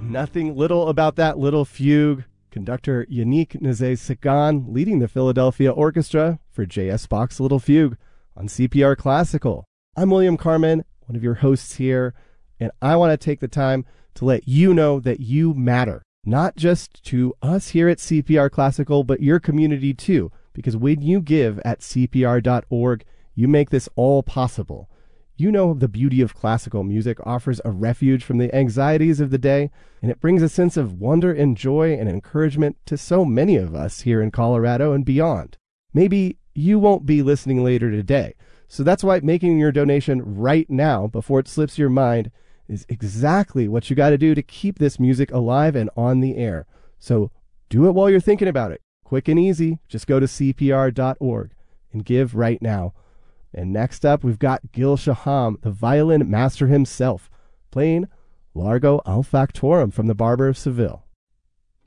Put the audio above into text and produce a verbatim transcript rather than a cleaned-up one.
Nothing little about that little fugue. Conductor Yannick Nézet-Séguin leading the Philadelphia Orchestra for J S. Bach's Little Fugue on C P R Classical. I'm William Carmen, one of your hosts here, and I want to take the time to let you know that you matter, not just to us here at C P R Classical, but your community too, because when you give at C P R dot org, you make this all possible. You know the beauty of classical music offers a refuge from the anxieties of the day, and it brings a sense of wonder and joy and encouragement to so many of us here in Colorado and beyond. Maybe you won't be listening later today, so that's why making your donation right now before it slips your mind is exactly what you got to do to keep this music alive and on the air. So do it while you're thinking about it. Quick and easy. Just go to C P R dot org and give right now. And next up, we've got Gil Shaham, the violin master himself, playing Largo al Factorum from The Barber of Seville.